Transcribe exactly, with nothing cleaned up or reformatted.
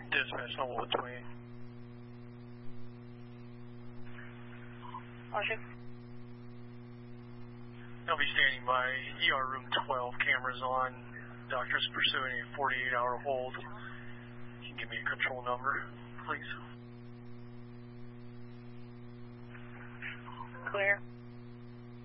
Dispatch on one twenty. Roger. I'll be standing by. E R room twelve, cameras on. Doctor's pursuing a forty-eight hour hold. You can give me a control number, please. Clear.